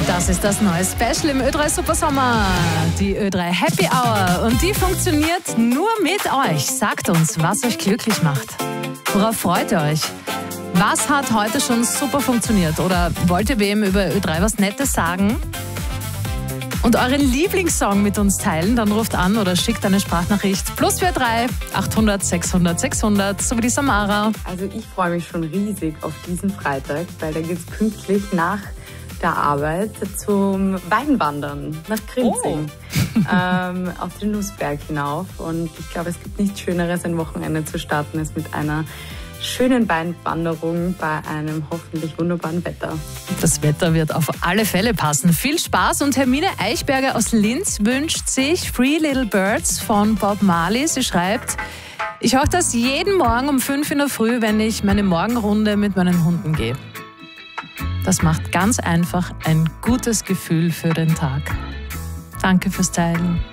Das ist das neue Special im Ö3 Supersommer, die Ö3 Happy Hour. Und die funktioniert nur mit euch. Sagt uns, was euch glücklich macht. Worauf freut ihr euch? Was hat heute schon super funktioniert? Oder wollt ihr wem über Ö3 was Nettes sagen? Und euren Lieblingssong mit uns teilen, dann ruft an oder schickt eine Sprachnachricht. +43 800 600 600, so wie die Samara. Also ich freue mich schon riesig auf diesen Freitag, weil da geht es pünktlich nach der Arbeit zum Weinwandern nach Grimsing. Auf den Nussberg hinauf. Und ich glaube, es gibt nichts Schöneres, ein Wochenende zu starten, als mit einer schönen Weinwanderung bei einem hoffentlich wunderbaren Wetter. Das Wetter wird auf alle Fälle passen. Viel Spaß, und Hermine Eichberger aus Linz wünscht sich Three Little Birds von Bob Marley. Sie schreibt: Ich höre das jeden Morgen um 5 in der Früh, wenn ich meine Morgenrunde mit meinen Hunden gehe. Das macht ganz einfach ein gutes Gefühl für den Tag. Danke fürs Teilen.